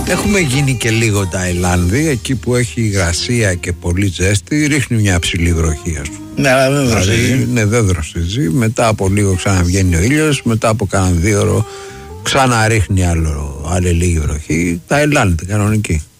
Έχουμε γίνει και λίγο Ταϊλάνδη, εκεί που έχει υγρασία και πολύ ζέστη, ρίχνει μια ψηλή βροχή, ας πούμε. Ναι, αλλά δεν δροσίζει. Ναι, δεν δροσίζει. Μετά από λίγο ξαναβγαίνει ο ήλιος, μετά από κάνα 2 ώρο ξαναρίχνει άλλη λίγη βροχή. Ταϊλάνδη, κανονική.